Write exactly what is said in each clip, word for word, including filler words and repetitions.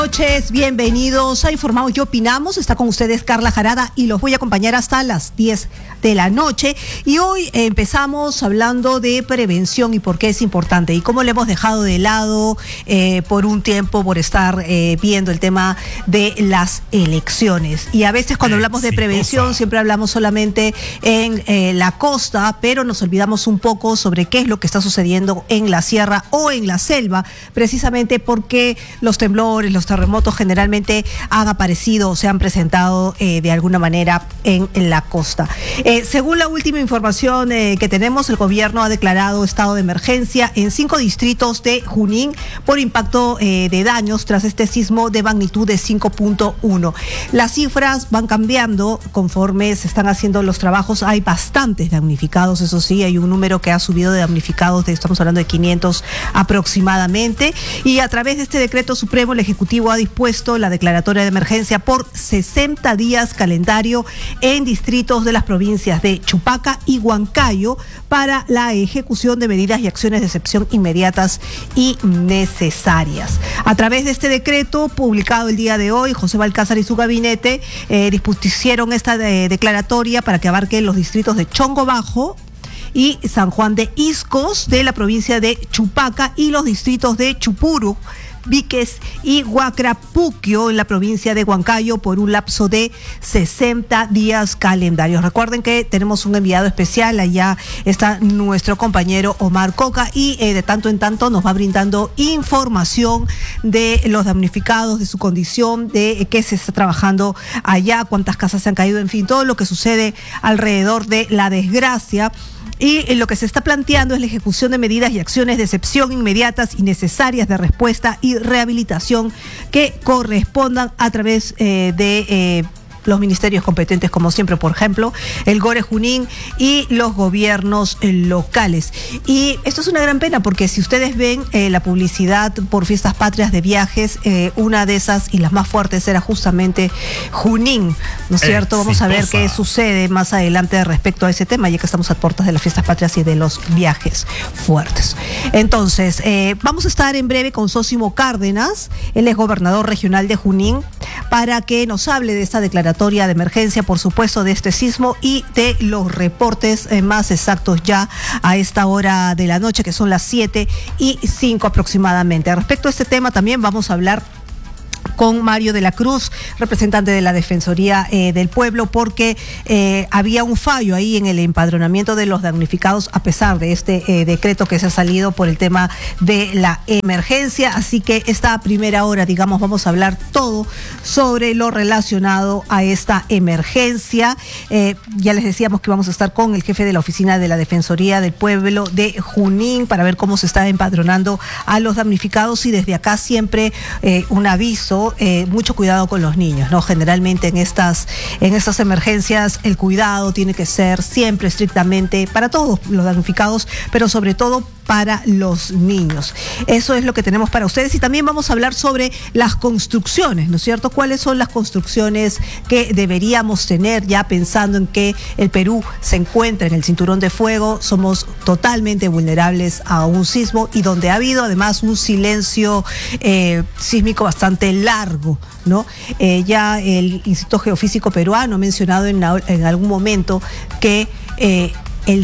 Buenas noches, bienvenidos a Informados y Opinamos. Está con ustedes Carla Jarada y los voy a acompañar hasta las diez de la noche. Y hoy eh, empezamos hablando de prevención y por qué es importante y cómo le hemos dejado de lado eh, por un tiempo por estar eh, viendo el tema de las elecciones. Y a veces cuando hablamos de prevención siempre hablamos solamente en eh, la costa, pero nos olvidamos un poco sobre qué es lo que está sucediendo en la sierra o en la selva, precisamente porque los temblores, los terremotos generalmente han aparecido o se han presentado eh, de alguna manera en, en la costa. Eh, según la última información eh, que tenemos, el gobierno ha declarado estado de emergencia en cinco distritos de Junín por impacto eh, de daños tras este sismo de magnitud de cinco punto uno. Las cifras van cambiando conforme se están haciendo los trabajos. Hay bastantes damnificados, eso sí, hay un número que ha subido de damnificados, de, estamos hablando de quinientos aproximadamente, y a través de este decreto supremo el Ejecutivo ha dispuesto la declaratoria de emergencia por sesenta días calendario en distritos de las provincias de Chupaca y Huancayo para la ejecución de medidas y acciones de excepción inmediatas y necesarias. A través de este decreto publicado el día de hoy, José Balcázar y su gabinete eh, dispusieron esta de, declaratoria para que abarque los distritos de Chongo Bajo y San Juan de Iscos de la provincia de Chupaca y los distritos de Chupuru, Víquez y Huacrapuquio en la provincia de Huancayo por un lapso de sesenta días calendarios. Recuerden que tenemos un enviado especial, allá está nuestro compañero Omar Coca y eh, de tanto en tanto nos va brindando información de los damnificados, de su condición, de eh, qué se está trabajando allá, cuántas casas se han caído, en fin, todo lo que sucede alrededor de la desgracia. Y lo que se está planteando es la ejecución de medidas y acciones de excepción inmediatas y necesarias de respuesta y rehabilitación que correspondan a través eh, de eh, los ministerios competentes, como siempre, por ejemplo, el Gore Junín y los gobiernos eh, locales. Y esto es una gran pena porque si ustedes ven eh, la publicidad por fiestas patrias de viajes, eh, una de esas y las más fuertes era justamente Junín, ¿no es cierto? Vamos a ver qué sucede más adelante respecto a ese tema, ya que estamos a puertas de las fiestas patrias y de los viajes fuertes. Entonces, eh, vamos a estar en breve con Sósimo Cárdenas, él es gobernador regional de Junín, para que nos hable de esta declaración de emergencia, por supuesto, de este sismo y de los reportes eh, más exactos ya a esta hora de la noche, que son las siete y cinco aproximadamente. Respecto a este tema también vamos a hablar con Mario de la Cruz, representante de la Defensoría eh, del Pueblo, porque eh, había un fallo ahí en el empadronamiento de los damnificados a pesar de este eh, decreto que se ha salido por el tema de la emergencia. Así que esta primera hora, digamos, vamos a hablar todo sobre lo relacionado a esta emergencia. Eh, ya les decíamos que vamos a estar con el jefe de la Oficina de la Defensoría del Pueblo de Junín para ver cómo se está empadronando a los damnificados, y desde acá siempre eh, un aviso. Eh, mucho cuidado con los niños, ¿no? Generalmente en estas, en estas emergencias el cuidado tiene que ser siempre estrictamente para todos los damnificados, pero sobre todo para los niños. Eso es lo que tenemos para ustedes, y también vamos a hablar sobre las construcciones, ¿no es cierto? ¿Cuáles son las construcciones que deberíamos tener ya pensando en que el Perú se encuentra en el cinturón de fuego? Somos totalmente vulnerables a un sismo y donde ha habido además un silencio eh, sísmico bastante largo, ¿no? Eh, ya el Instituto Geofísico Peruano ha mencionado en, en algún momento que eh, el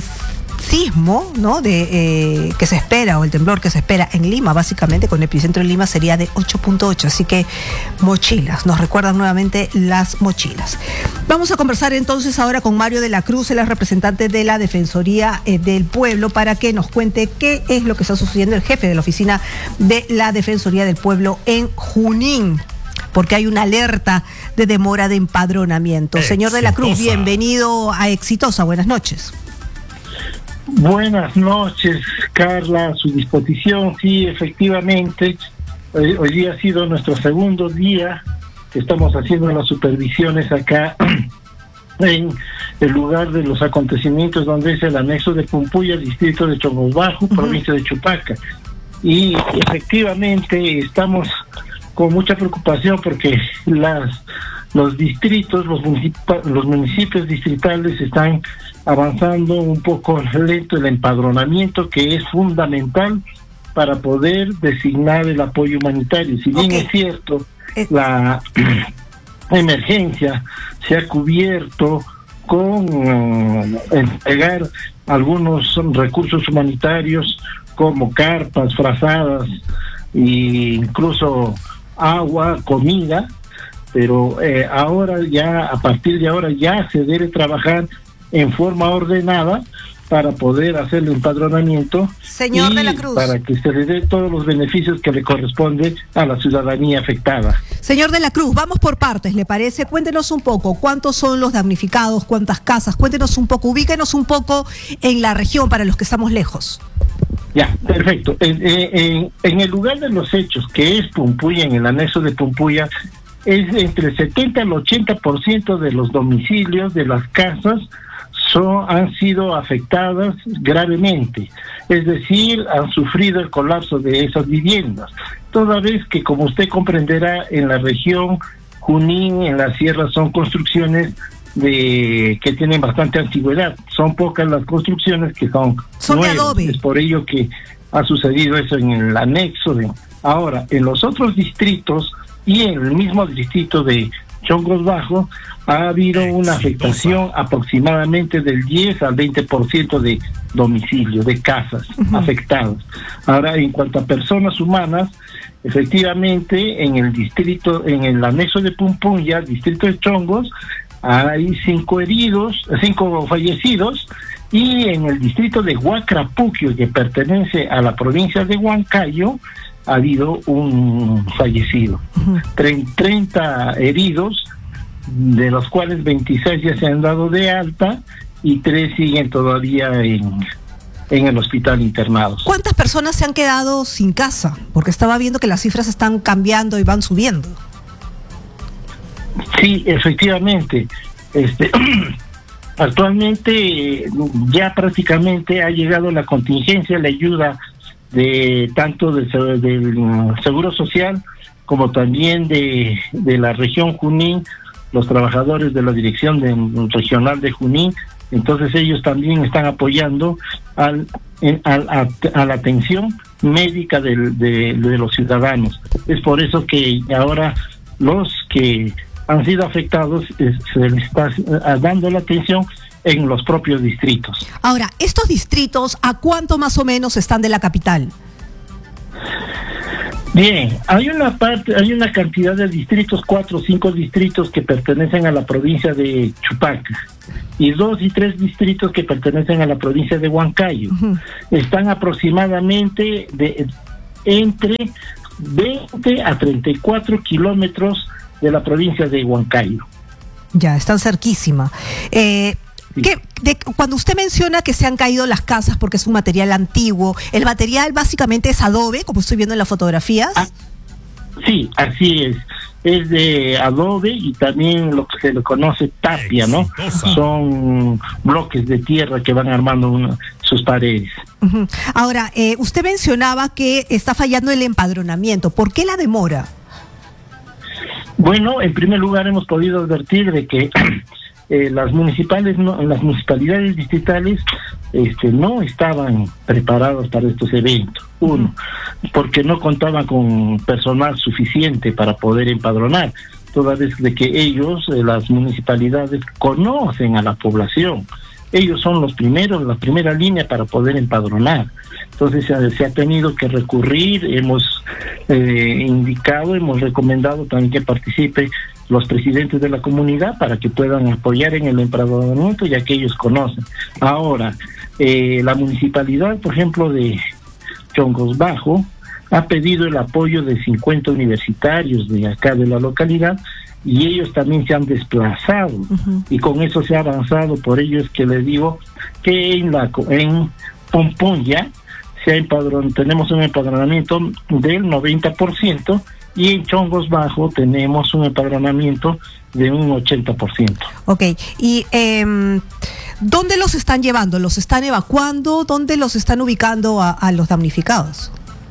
sismo, ¿no? de eh, que se espera, o el temblor que se espera en Lima, básicamente con epicentro en Lima, sería de ocho punto ocho, así que mochilas, nos recuerdan nuevamente las mochilas. Vamos a conversar entonces ahora con Mario de la Cruz, el representante de la Defensoría eh, del Pueblo, para que nos cuente qué es lo que está sucediendo, el jefe de la Oficina de la Defensoría del Pueblo en Junín, porque hay una alerta de demora de empadronamiento. Exitosa. Señor de la Cruz, bienvenido a Exitosa, buenas noches. Buenas noches, Carla, a su disposición. Sí, efectivamente, hoy, hoy día ha sido nuestro segundo día que estamos haciendo las supervisiones acá en el lugar de los acontecimientos, donde es el anexo de Pumpuya, distrito de Chongos Bajo, uh-huh. provincia de Chupaca. Y efectivamente estamos con mucha preocupación porque las los distritos, los, municipi- los municipios distritales están avanzando un poco lento el empadronamiento, que es fundamental para poder designar el apoyo humanitario. Si bien okay. es cierto, la emergencia se ha cubierto con uh, entregar algunos recursos humanitarios como carpas, frazadas e incluso agua, comida, pero eh, ahora ya, a partir de ahora ya se debe trabajar en forma ordenada para poder hacer el empadronamiento. Señor y de la Cruz, para que se le dé todos los beneficios que le corresponden a la ciudadanía afectada. Señor de la Cruz, vamos por partes, ¿le parece? Cuéntenos un poco, ¿cuántos son los damnificados? ¿Cuántas casas? Cuéntenos un poco, ubíquenos un poco en la región para los que estamos lejos. Ya, perfecto. En, en, en el lugar de los hechos, que es Pumpuya, en el anexo de Pumpuya, es entre el setenta al ochenta por ciento de los domicilios de las casas Son, han sido afectadas gravemente, es decir, han sufrido el colapso de esas viviendas, toda vez que, como usted comprenderá, en la región Junín, en la sierra, son construcciones de que tienen bastante antigüedad, son pocas las construcciones que son, son nuevas, de adobe. Es por ello que ha sucedido eso en el anexo de... Ahora, en los otros distritos y en el mismo distrito de Chongos Bajo, ha habido una afectación aproximadamente del diez al veinte por ciento de domicilios, de casas uh-huh. afectadas. Ahora, en cuanto a personas humanas, efectivamente, en el distrito, en el anexo de Pumpuya, distrito de Chongos, hay cinco heridos, cinco fallecidos, y en el distrito de Huacrapuquio, que pertenece a la provincia de Huancayo, ha habido un fallecido. Uh-huh. treinta heridos, de los cuales veintiséis ya se han dado de alta y tres siguen todavía en, en el hospital internados. ¿Cuántas personas se han quedado sin casa? Porque estaba viendo que las cifras están cambiando y van subiendo. Sí, efectivamente. Este, actualmente ya prácticamente ha llegado la contingencia, la ayuda de tanto del, del Seguro Social como también de, de la región Junín, los trabajadores de la Dirección de, Regional de Junín. Entonces ellos también están apoyando al, en, al, a, a la atención médica de, de, de los ciudadanos. Es por eso que ahora los que han sido afectados eh, se les está eh, dando la atención en los propios distritos. Ahora, ¿estos distritos a cuánto más o menos están de la capital? Bien, hay una parte, hay una cantidad de distritos, cuatro o cinco distritos que pertenecen a la provincia de Chupaca y dos y tres distritos que pertenecen a la provincia de Huancayo. Uh-huh. Están aproximadamente de entre veinte a treinta y cuatro kilómetros de la provincia de Huancayo. Ya, están cerquísima. Eh, ¿Qué, de, cuando usted menciona que se han caído las casas porque es un material antiguo, ¿el material básicamente es adobe, como estoy viendo en las fotografías? Ah, sí, así es. Es de adobe y también lo que se le conoce tapia, ¿no? Son bloques de tierra que van armando una, sus paredes. Uh-huh. Ahora, eh, usted mencionaba que está fallando el empadronamiento. ¿Por qué la demora? Bueno, en primer lugar hemos podido advertir de que Eh, las municipales no, las municipalidades distritales este, no estaban preparados para estos eventos. Uno, porque no contaban con personal suficiente para poder empadronar, toda vez de que ellos, eh, las municipalidades, conocen a la población. Ellos son los primeros, la primera línea para poder empadronar. Entonces se, se ha tenido que recurrir, hemos eh, indicado, hemos recomendado también que participe los presidentes de la comunidad para que puedan apoyar en el empadronamiento, ya que ellos conocen. Ahora, eh, la municipalidad, por ejemplo, de Chongos Bajo, ha pedido el apoyo de cincuenta universitarios de acá de la localidad, y ellos también se han desplazado, uh-huh. y con eso se ha avanzado. Por ello es que les digo que en la en Pumpuya se ha empadron, tenemos un empadronamiento del noventa por ciento, y en Chongos Bajo tenemos un empadronamiento de un ochenta por ciento. Ok, y eh, ¿dónde los están llevando? ¿Los están evacuando? ¿Dónde los están ubicando a, a los damnificados?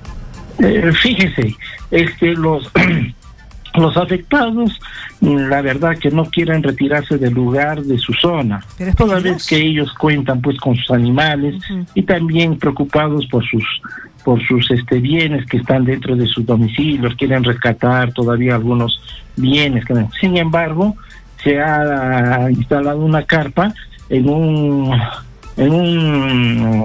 Eh, fíjese, es que los... Los afectados, la verdad que no quieren retirarse del lugar, de su zona, toda vez que ellos cuentan pues con sus animales, uh-huh. y también preocupados por sus por sus este bienes que están dentro de sus domicilios, quieren rescatar todavía algunos bienes. Sin embargo, se ha instalado una carpa en un en un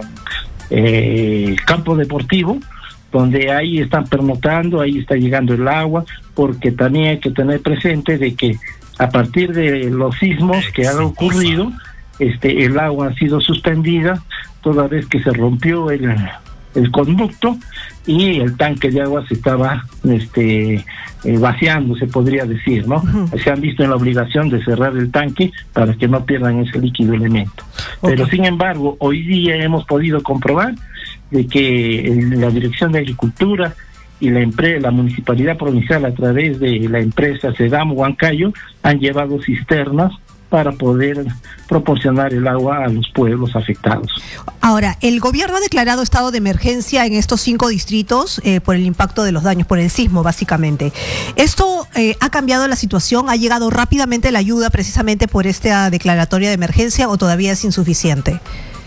eh, campo deportivo, donde ahí están pernoctando, ahí está llegando el agua, porque también hay que tener presente de que a partir de los sismos que han ocurrido, este el agua ha sido suspendida toda vez que se rompió el el conducto y el tanque de agua se estaba este eh, vaciando, se podría decir, ¿no? Uh-huh. Se han visto en la obligación de cerrar el tanque para que no pierdan ese líquido elemento. Okay. Pero sin embargo, hoy día hemos podido comprobar de que la Dirección de Agricultura y la empresa, la Municipalidad Provincial, a través de la empresa Sedam Huancayo, han llevado cisternas para poder proporcionar el agua a los pueblos afectados. Ahora, el gobierno ha declarado estado de emergencia en estos cinco distritos eh, por el impacto de los daños, por el sismo básicamente. ¿Esto eh, ha cambiado la situación? ¿Ha llegado rápidamente la ayuda precisamente por esta declaratoria de emergencia o todavía es insuficiente?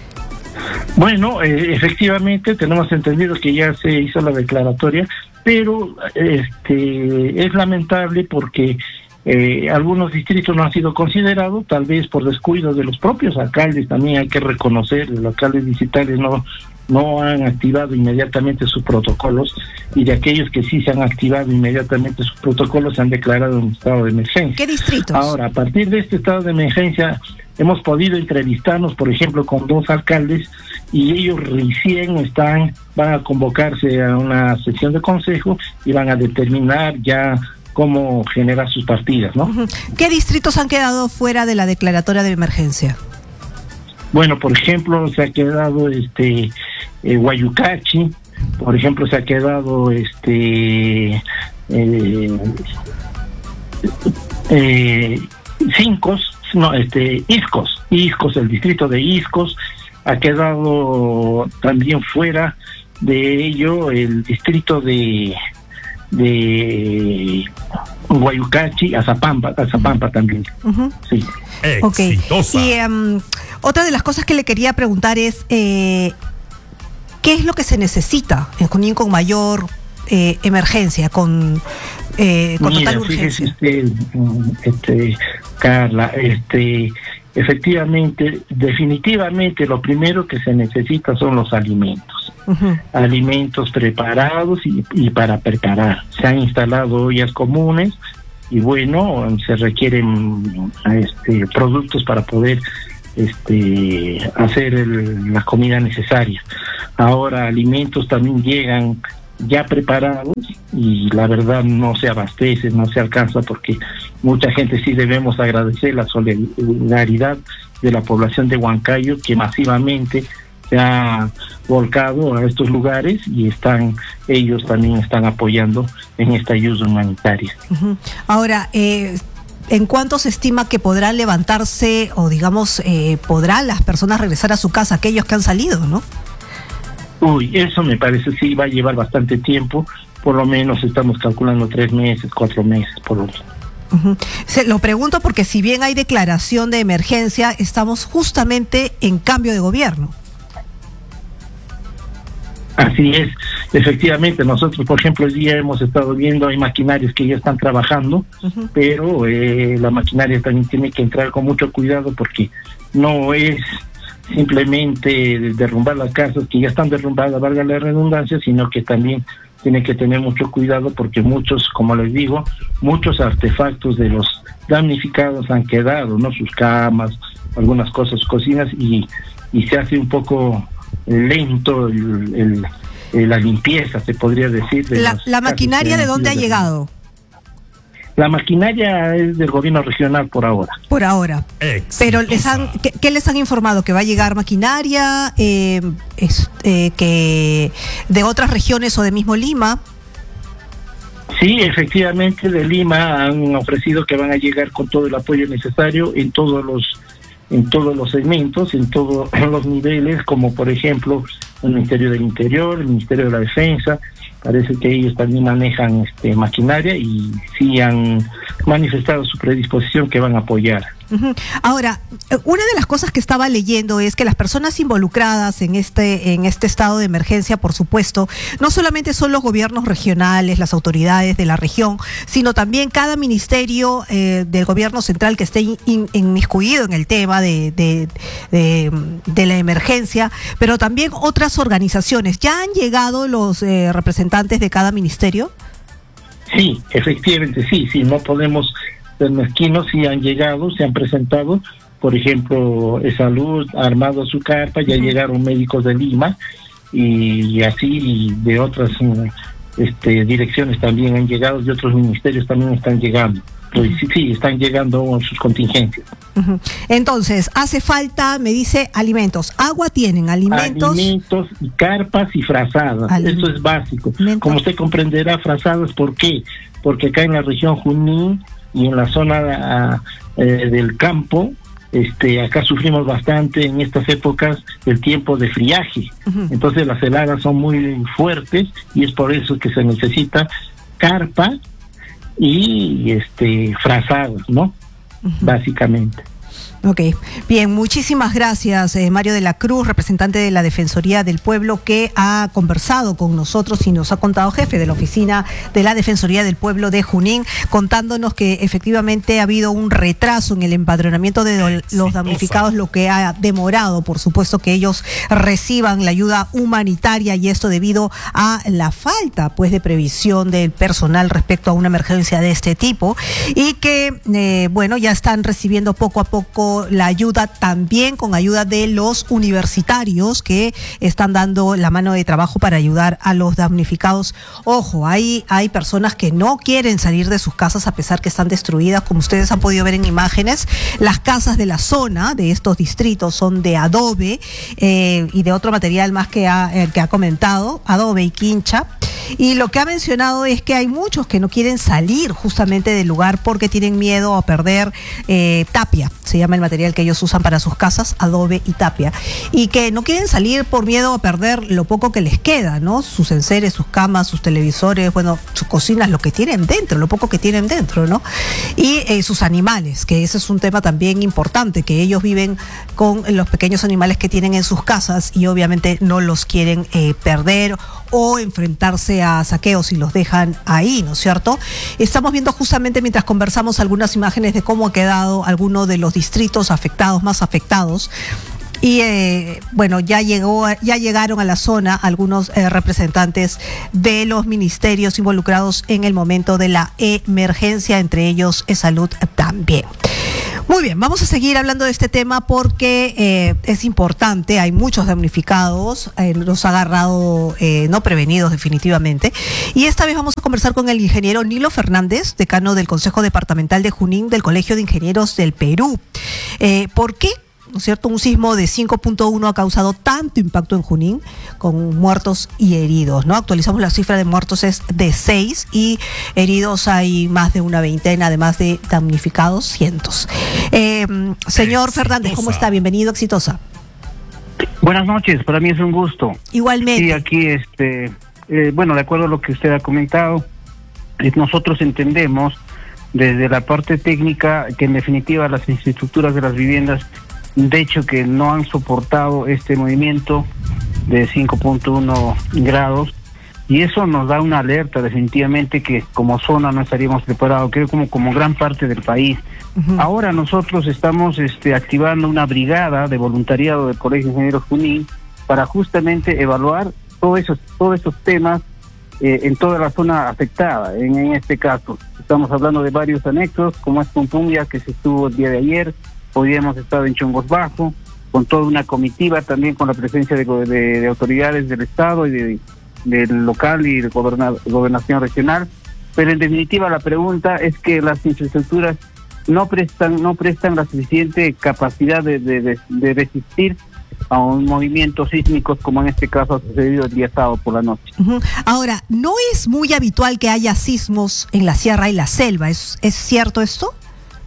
Bueno, eh, efectivamente tenemos entendido que ya se hizo la declaratoria, pero este es lamentable porque Eh, algunos distritos no han sido considerados, tal vez por descuido de los propios alcaldes. También hay que reconocer, los alcaldes distritales no no han activado inmediatamente sus protocolos, y de aquellos que sí se han activado inmediatamente sus protocolos se han declarado en estado de emergencia. ¿Qué distritos? Ahora, a partir de este estado de emergencia hemos podido entrevistarnos, por ejemplo, con dos alcaldes, y ellos recién están van a convocarse a una sesión de consejo y van a determinar ya cómo generar sus partidas, ¿no? ¿Qué distritos han quedado fuera de la declaratoria de emergencia? Bueno, por ejemplo, se ha quedado este eh, Guayucachi, por ejemplo, se ha quedado este eh, eh, Cincos, no, este Iscos, Iscos, el distrito de Iscos, ha quedado también fuera de ello el distrito de de Guayucachi, Azapampa, Azapampa también. Uh-huh. Sí. Okay. Y um, otra de las cosas que le quería preguntar es eh, ¿qué es lo que se necesita en Junín con mayor eh, emergencia, con, eh, con Mira, total urgencia? Este, este, Carla, este, efectivamente, definitivamente lo primero que se necesita son los alimentos. Uh-huh. Alimentos preparados y, y para preparar. Se han instalado ollas comunes y bueno, se requieren este, productos para poder este, hacer el, la comida necesaria. Ahora, alimentos también llegan ya preparados y la verdad no se abastece, no se alcanza, porque mucha gente sí debemos agradecer la solidaridad de la población de Huancayo, que masivamente se ha volcado a estos lugares y están ellos también están apoyando en esta ayuda humanitaria. Uh-huh. Ahora, eh, ¿en cuánto se estima que podrá levantarse o digamos eh, podrán las personas regresar a su casa, aquellos que han salido, no? Uy, eso me parece sí va a llevar bastante tiempo, por lo menos estamos calculando tres meses, cuatro meses por lo menos. Uh-huh. Se lo pregunto porque si bien hay declaración de emergencia, estamos justamente en cambio de gobierno. Así es, efectivamente, nosotros por ejemplo hoy día hemos estado viendo, hay maquinarias que ya están trabajando, uh-huh. pero eh, la maquinaria también tiene que entrar con mucho cuidado, porque no es simplemente derrumbar las casas que ya están derrumbadas, valga la redundancia, sino que también tiene que tener mucho cuidado, porque muchos, como les digo, muchos artefactos de los damnificados han quedado, ¿no? Sus camas, algunas cosas, cocinas, y, y se hace un poco lento el, el, el, la limpieza, se podría decir. De la, ¿La maquinaria de dónde ha llegado? La maquinaria es del gobierno regional por ahora. Por ahora. Exitosa. Pero les han, ¿qué, ¿qué les han informado? ¿Que va a llegar maquinaria eh, es, eh, que de otras regiones o de mismo Lima? Sí, efectivamente, de Lima han ofrecido que van a llegar con todo el apoyo necesario en todos los en todos los segmentos, en todos los niveles, como por ejemplo el Ministerio del Interior, el Ministerio de la Defensa. Parece que ellos también manejan este maquinaria y sí han manifestado su predisposición que van a apoyar. Uh-huh. Ahora, una de las cosas que estaba leyendo es que las personas involucradas en este en este estado de emergencia, por supuesto, no solamente son los gobiernos regionales, las autoridades de la región, sino también cada ministerio eh, del gobierno central que esté in, inmiscuido en el tema de, de, de, de la emergencia, pero también otras organizaciones. ¿Ya han llegado los eh, representantes de cada ministerio? Sí, efectivamente, sí, sí, no podemos ser mezquinos, sí han llegado, se han presentado, por ejemplo, Salud ha armado su carpa, ya uh-huh. llegaron médicos de Lima, y, y así y de otras este, direcciones también han llegado, de otros ministerios también están llegando. Pues sí, sí, están llegando sus contingencias. Uh-huh. Entonces, hace falta, me dice, alimentos. Agua tienen, alimentos. Alimentos y carpas y frazadas. Aliment- Eso es básico. Alimentos. Como usted comprenderá, frazadas, ¿por qué? Porque acá en la región Junín y en la zona uh, eh, del campo, este, acá sufrimos bastante en estas épocas el tiempo de friaje. Uh-huh. Entonces las heladas son muy fuertes y es por eso que se necesita carpa y este frazadas, ¿no? Uh-huh. Básicamente. Ok, bien, muchísimas gracias, eh, Mario de la Cruz, representante de la Defensoría del Pueblo, que ha conversado con nosotros y nos ha contado, jefe de la oficina de la Defensoría del Pueblo de Junín, contándonos que efectivamente ha habido un retraso en el empadronamiento de los damnificados, lo que ha demorado, por supuesto, que ellos reciban la ayuda humanitaria, y esto debido a la falta, pues, de previsión del personal respecto a una emergencia de este tipo, y que, eh, bueno, ya están recibiendo poco a poco la ayuda, también con ayuda de los universitarios que están dando la mano de trabajo para ayudar a los damnificados. Ojo, hay, hay personas que no quieren salir de sus casas a pesar que están destruidas, como ustedes han podido ver en imágenes. Las casas de la zona de estos distritos son de adobe eh, y de otro material más que ha, eh, que ha comentado, adobe y quincha. Y lo que ha mencionado es que hay muchos que no quieren salir justamente del lugar porque tienen miedo a perder eh, tapia, se llama el material que ellos usan para sus casas, adobe y tapia, y que no quieren salir por miedo a perder lo poco que les queda, ¿no? Sus enseres, sus camas, sus televisores, bueno, sus cocinas, lo que tienen dentro, lo poco que tienen dentro, ¿no? Y eh, sus animales, que ese es un tema también importante, que ellos viven con los pequeños animales que tienen en sus casas y obviamente no los quieren eh, perder o enfrentarse a saqueos y los dejan ahí, ¿no es cierto? Estamos viendo justamente mientras conversamos algunas imágenes de cómo ha quedado alguno de los distritos afectados, más afectados. Y eh, bueno, ya llegó, ya llegaron a la zona algunos eh, representantes de los ministerios involucrados en el momento de la emergencia, entre ellos Salud también. Muy bien, vamos a seguir hablando de este tema porque eh, es importante, hay muchos damnificados, eh, los ha agarrado eh, no prevenidos definitivamente, y esta vez vamos a conversar con el ingeniero Nilo Fernández, decano del Consejo Departamental de Junín del Colegio de Ingenieros del Perú. Eh, ¿Por qué? ¿No es cierto? Un sismo de cinco punto uno ha causado tanto impacto en Junín, con muertos y heridos, ¿no? Actualizamos la cifra de muertos, es de seis, y heridos hay más de una veintena, además de damnificados, cientos. Eh, señor Fernández, ¿cómo está? Bienvenido, Exitosa. Buenas noches, para mí es un gusto. Igualmente. Sí, aquí, este, eh, bueno, de acuerdo a lo que usted ha comentado, eh, nosotros entendemos desde la parte técnica que en definitiva las infraestructuras de las viviendas, de hecho, que no han soportado este movimiento de cinco punto uno grados, y eso nos da una alerta definitivamente que como zona no estaríamos preparados, creo como como gran parte del país. Uh-huh. Ahora nosotros estamos este, activando una brigada de voluntariado del Colegio de Ingenieros Junín para justamente evaluar todos esos todos esos temas eh, en toda la zona afectada. En, en este caso estamos hablando de varios anexos, como es Pumpumbia, que se estuvo el día de ayer. Hoy hemos estado en Chongos Bajo, con toda una comitiva, también con la presencia de, de, de autoridades del Estado y de, del local y de goberna, gobernación regional. Pero en definitiva la pregunta es que las infraestructuras no prestan no prestan la suficiente capacidad de, de, de, de resistir a un movimiento sísmico como en este caso ha sucedido el día sábado por la noche. Uh-huh. Ahora, no es muy habitual que haya sismos en la sierra y la selva, ¿es, es cierto esto?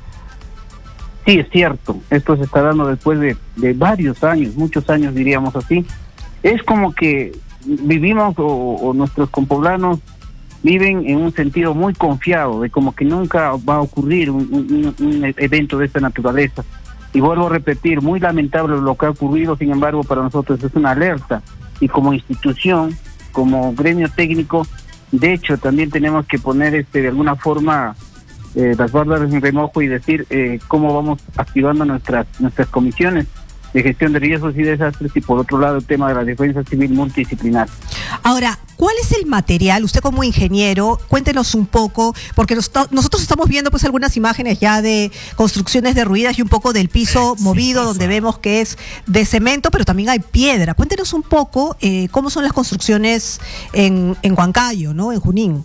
Sí, es cierto. Esto se está dando después de, de varios años, muchos años diríamos así. Es como que vivimos o, o nuestros compoblanos viven en un sentido muy confiado, de como que nunca va a ocurrir un, un, un evento de esta naturaleza. Y vuelvo a repetir, muy lamentable lo que ha ocurrido, sin embargo, para nosotros es una alerta. Y como institución, como gremio técnico, de hecho, también tenemos que poner este de alguna forma eh, las bardas en remojo y decir eh, cómo vamos activando nuestras nuestras comisiones de gestión de riesgos y desastres, y por otro lado el tema de la defensa civil multidisciplinar. Ahora, ¿cuál es el material? Usted como ingeniero, cuéntenos un poco, porque nos, nosotros estamos viendo pues algunas imágenes ya de construcciones derruidas y un poco del piso movido, donde vemos que es de cemento, pero también hay piedra. Cuéntenos un poco eh, cómo son las construcciones en, en Huancayo, ¿no? En Junín.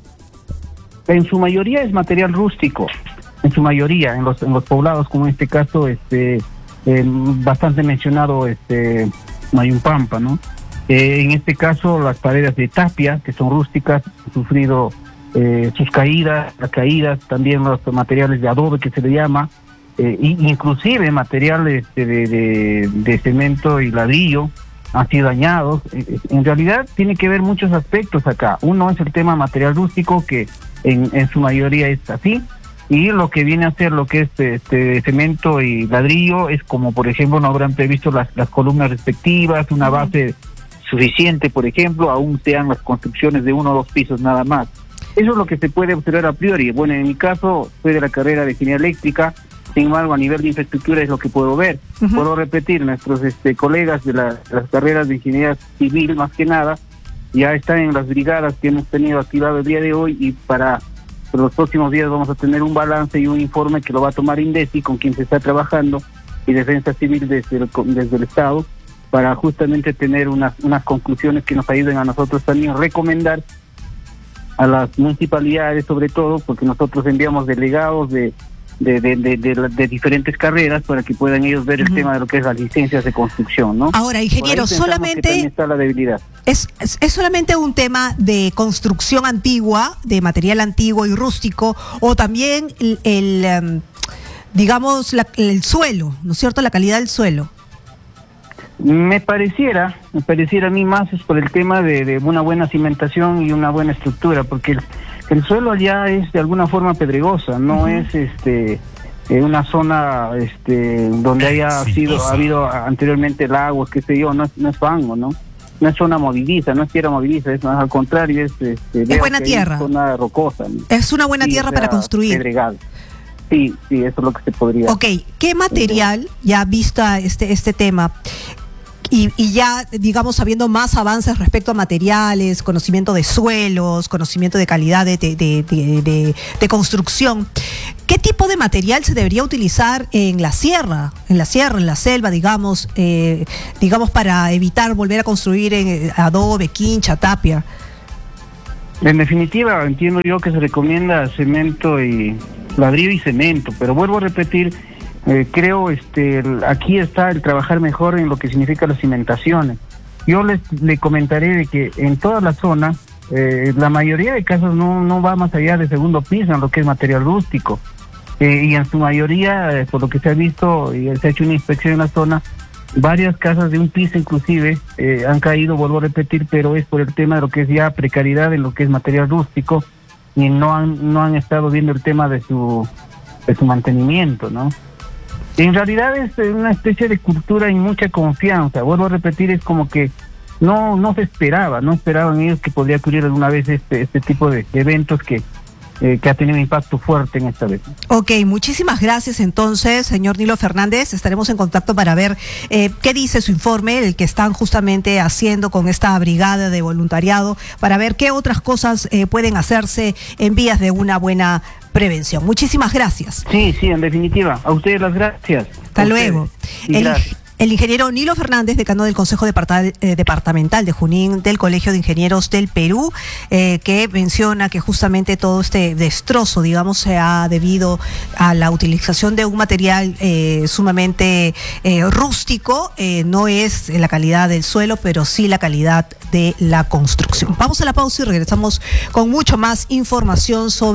En su mayoría es material rústico, en su mayoría, en los, en los poblados, como en este caso, este... Eh, bastante mencionado este Mayumpampa, ¿no? Eh, en este caso las paredes de tapia, que son rústicas, han sufrido eh, sus caídas, las caídas, también los materiales de adobe que se le llama, eh, inclusive materiales de, de, de, de cemento y ladrillo han sido dañados. Eh, en realidad tiene que ver muchos aspectos acá. Uno es el tema material rústico, que en, en su mayoría es así. Y lo que viene a ser lo que es este cemento y ladrillo es como, por ejemplo, no habrán previsto las, las columnas respectivas, una base suficiente, por ejemplo, aún sean las construcciones de uno o dos pisos nada más. Eso es lo que se puede observar a priori. Bueno, en mi caso, soy de la carrera de ingeniería eléctrica, sin embargo, a nivel de infraestructura es lo que puedo ver. Uh-huh. Puedo repetir, nuestros este, colegas de, la, de las carreras de ingeniería civil, más que nada, ya están en las brigadas que hemos tenido activado el día de hoy, y para... Pero los próximos días vamos a tener un balance y un informe que lo va a tomar INDECI, con quien se está trabajando, y Defensa Civil desde el, desde el Estado, para justamente tener unas, unas conclusiones que nos ayuden a nosotros también a recomendar a las municipalidades, sobre todo, porque nosotros enviamos delegados de de, de, de, de, de diferentes carreras para que puedan ellos ver el uh-huh. tema de lo que es las licencias de construcción, ¿no? Ahora, ingeniero, solamente está la debilidad. Es, es, es solamente un tema de construcción antigua, de material antiguo y rústico, o también el, el um, digamos, la, el suelo, ¿no es cierto? La calidad del suelo. Me pareciera, me pareciera a mí más es por el tema de, de una buena cimentación y una buena estructura, porque el, el suelo allá es de alguna forma pedregosa, no uh-huh. es este eh, una zona este donde haya sí, sido ha habido anteriormente lagos, qué sé yo, no es, no es fango, ¿no? No es zona movediza, no es tierra movediza, es más al contrario, es este, es buena tierra, es zona rocosa, ¿no? Es una buena sí, tierra o sea, para construir. Pedregal. Sí, sí, eso es lo que se podría. Ok, ¿qué material, ya vista este este tema, y, y ya, digamos, habiendo más avances respecto a materiales, conocimiento de suelos, conocimiento de calidad de, de, de, de, de, de construcción, qué tipo de material se debería utilizar en la sierra, en la sierra, en la selva, digamos, eh, digamos para evitar volver a construir en adobe, quincha, tapia? En definitiva, entiendo yo que se recomienda cemento y ladrillo y cemento, pero vuelvo a repetir, eh, creo este el, aquí está el trabajar mejor en lo que significa las cimentaciones. Yo les le comentaré de que en toda la zona, eh, la mayoría de casos no, no va más allá de segundo piso en lo que es material rústico, eh, y en su mayoría, eh, por lo que se ha visto y se ha hecho una inspección en la zona, varias casas de un piso inclusive eh, han caído, vuelvo a repetir, pero es por el tema de lo que es ya precariedad en lo que es material rústico, y no han no han estado viendo el tema de su de su mantenimiento, ¿no? En realidad es una especie de cultura y mucha confianza. Vuelvo a repetir, es como que no no se esperaba, no esperaban ellos que podría ocurrir alguna vez este este tipo de eventos que Eh, que ha tenido un impacto fuerte en esta vez. Ok, muchísimas gracias entonces, señor Nilo Fernández. Estaremos en contacto para ver eh, qué dice su informe, el que están justamente haciendo con esta brigada de voluntariado, para ver qué otras cosas eh, pueden hacerse en vías de una buena prevención. Muchísimas gracias. Sí, sí, en definitiva. A ustedes las gracias. Hasta luego. El, gracias. El ingeniero Nilo Fernández, decano del Consejo Departal, eh, Departamental de Junín del Colegio de Ingenieros del Perú, eh, que menciona que justamente todo este destrozo, digamos, se ha debido a la utilización de un material eh, sumamente eh, rústico, eh, no es la calidad del suelo, pero sí la calidad de la construcción. Vamos a la pausa y regresamos con mucho más información sobre